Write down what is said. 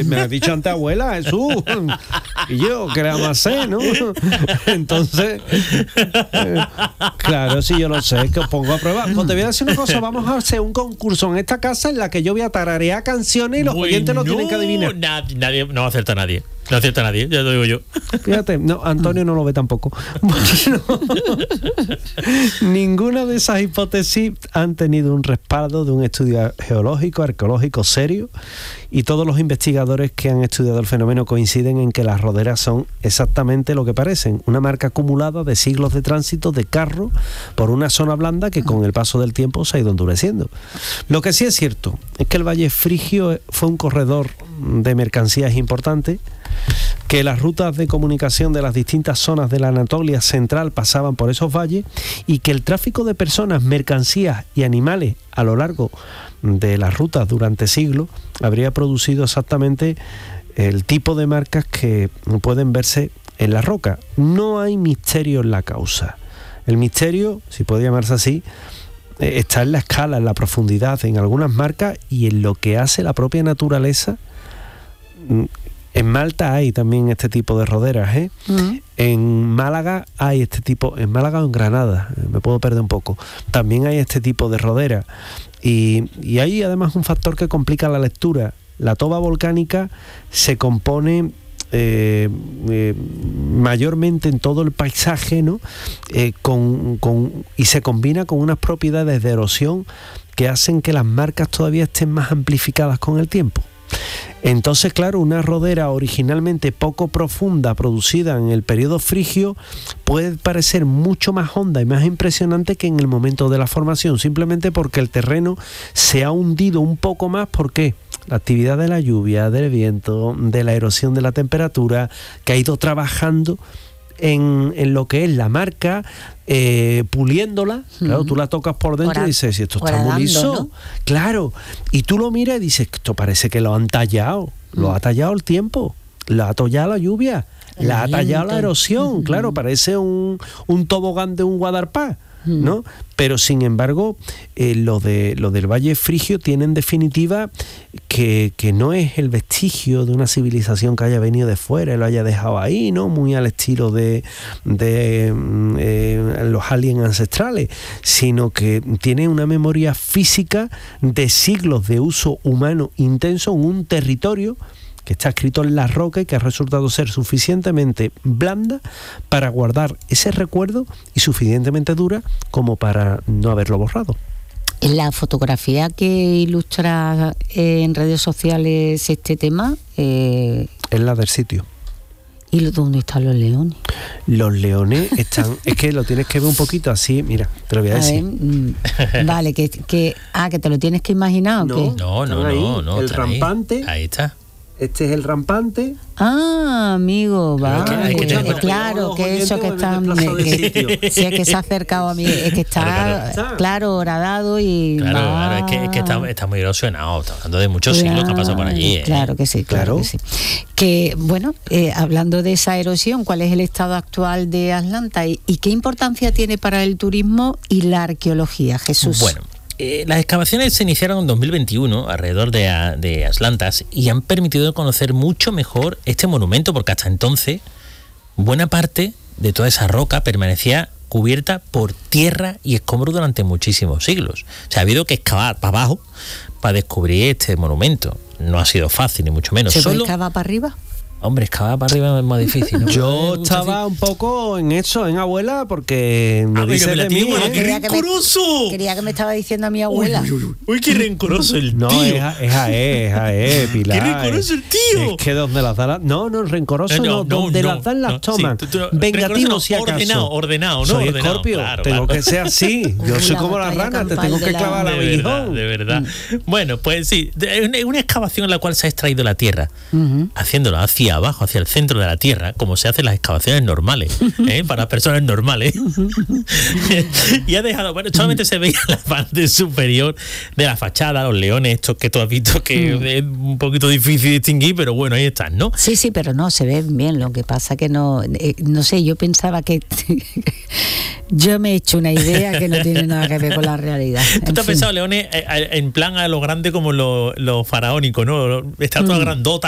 me ha dicho antes abuela, Jesús. Y yo, ¿qué le vamos a hacer, no? Entonces, claro, sí, yo lo sé, que os pongo a prueba. Pues te voy a decir una cosa, vamos a hacer un concurso en esta casa en la que yo voy a tararear canciones y los oyentes lo tienen que adivinar. Nadie, no acierta nadie. No acierta nadie, ya lo digo yo. Fíjate, no, Antonio no lo ve tampoco. Bueno, ninguna de esas hipótesis han tenido un respaldo de un estudio geológico, arqueológico serio, y todos los investigadores que han estudiado el fenómeno coinciden en que las roderas son exactamente lo que parecen, una marca acumulada de siglos de tránsito de carro por una zona blanda que con el paso del tiempo se ha ido endureciendo. Lo que sí es cierto es que el Valle Frigio fue un corredor de mercancías importante, que las rutas de comunicación de las distintas zonas de la Anatolia central pasaban por esos valles y que el tráfico de personas, mercancías y animales a lo largo de las rutas durante siglos habría producido exactamente el tipo de marcas que pueden verse en la roca. No hay misterio en la causa. El misterio, si puede llamarse así, está en la escala, en la profundidad, en algunas marcas y en lo que hace la propia naturaleza. En Malta hay también este tipo de roderas, ¿eh? En Málaga hay este tipo, en Málaga o en Granada, me puedo perder un poco, también hay este tipo de roderas. Y hay además un factor que complica la lectura. La toba volcánica se compone mayormente en todo el paisaje, ¿no? Y se combina con unas propiedades de erosión que hacen que las marcas todavía estén más amplificadas con el tiempo. Entonces, claro, una rodera originalmente poco profunda, producida en el periodo frigio, puede parecer mucho más honda y más impresionante que en el momento de la formación, simplemente porque el terreno se ha hundido un poco más. ¿Por qué? La actividad de la lluvia, del viento, de la erosión de la temperatura, que ha ido trabajando en lo que es la marca, puliéndola. Claro, tú la tocas por dentro y dices, si esto está muy liso, ¿no? Claro, y tú lo miras y dices, esto parece que lo han tallado, lo ha tallado el tiempo, lo ha tallado la lluvia, la ha tallado la erosión. Claro, parece un tobogán de un Guadarpá, ¿no? Pero sin embargo, lo del Valle Frigio tiene en definitiva que no es el vestigio de una civilización que haya venido de fuera y lo haya dejado ahí, ¿no? Muy al estilo de los aliens ancestrales, sino que tiene una memoria física de siglos de uso humano intenso en un territorio que está escrito en la roca y que ha resultado ser suficientemente blanda para guardar ese recuerdo y suficientemente dura como para no haberlo borrado. En la fotografía que ilustra en redes sociales este tema... es la del sitio. ¿Y dónde están los leones? Los leones están... es que lo tienes que ver un poquito así, mira, te lo voy a decir. Vale, que te lo tienes que imaginar, ¿o qué? No. El rampante. Ahí está. Este es el rampante. Ah, amigo, va. Claro, que eso que está... Si es que se ha acercado a mí, es que está, claro, horadado y... Claro, es que está muy erosionado. Está hablando de muchos siglos que han pasado por allí. Claro que sí, claro que sí. Que, bueno, hablando de esa erosión, ¿cuál es el estado actual de Atlanta y qué importancia tiene para el turismo y la arqueología, Jesús? Bueno, las excavaciones se iniciaron en 2021 alrededor de Atlantas y han permitido conocer mucho mejor este monumento, porque hasta entonces buena parte de toda esa roca permanecía cubierta por tierra y escombros durante muchísimos siglos. O sea, ha habido que excavar para abajo para descubrir este monumento. No ha sido fácil, ni mucho menos. ¿Se puede excavar para arriba? Hombre, excavar para arriba es más difícil, ¿no? Yo estaba un poco en eso, en abuela, porque me dice de mí, ¡qué rencoroso! Quería que me estaba diciendo a mi abuela. Uy, qué rencoroso el tío. No, es Pilar. ¡Qué rencoroso el tío! Es que donde las dan no, rencoroso no, donde las dan las toman. Sí, vengativo si acaso. Ordenado, ¿no? Soy Escorpio, claro, tengo que ser así. Yo soy como la rana, te tengo que clavar la aguijón. De verdad. Bueno, pues sí, una excavación en la cual se ha extraído la tierra, haciéndolo hacia abajo, hacia el centro de la tierra, como se hacen las excavaciones normales, para personas normales. Y ha dejado, bueno, solamente se veía la parte superior de la fachada, los leones estos que tú has visto, que es un poquito difícil distinguir, pero bueno, ahí están, ¿no? Sí, pero no, se ven bien, lo que pasa que no sé, yo pensaba que yo me he hecho una idea que no tiene nada que ver con la realidad. ¿Tú te has pensado, leones, en plan a lo grande como lo faraónico, ¿no? Estatuas grandotas